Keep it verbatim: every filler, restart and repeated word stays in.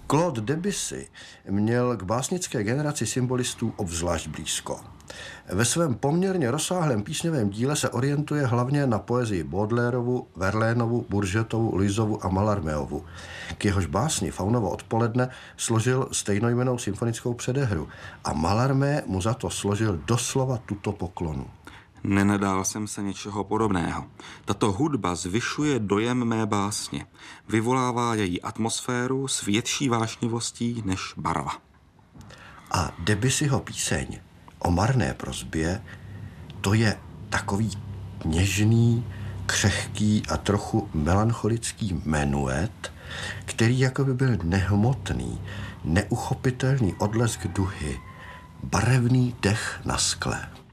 Claude Debussy měl k básnické generaci symbolistů obzvlášť blízko. Ve svém poměrně rozsáhlém písňovém díle se orientuje hlavně na poezii Baudelaireovu, Verlainovu, Bourgetovu, Luisovu a Mallarméovu. K jehož básni Faunovo odpoledne složil stejnojmennou symfonickou předehru a Mallarmé mu za to složil doslova tuto poklonu. Nenadál jsem se něčeho podobného. Tato hudba zvyšuje dojem mé básně. Vyvolává její atmosféru s větší vášnivostí než barva. A Debussyho píseň o marné prosbě, to je takový něžný, křehký a trochu melancholický menuet, který jako by byl nehmotný, neuchopitelný odlesk duhy, barevný dech na skle.